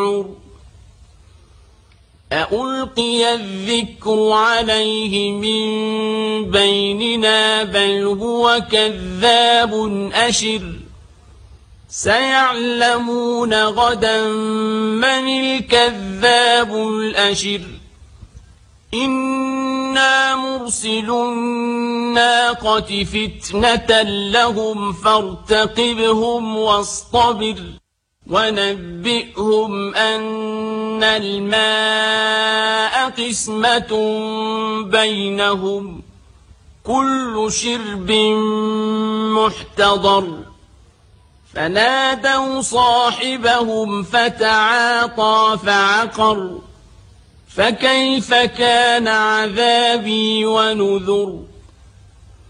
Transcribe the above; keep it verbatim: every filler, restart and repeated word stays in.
أألقي الذكر عليه من بيننا بل هو كذاب أشر سيعلمون غدا من الكذاب الأشر إنا مرسل الناقة فتنة لهم فارتقبهم واصطبر ونبئهم أن الماء قسمة بينهم كل شرب محتضر فنادوا صاحبهم فتعاطى فعقر فكيف كان عذابي ونذر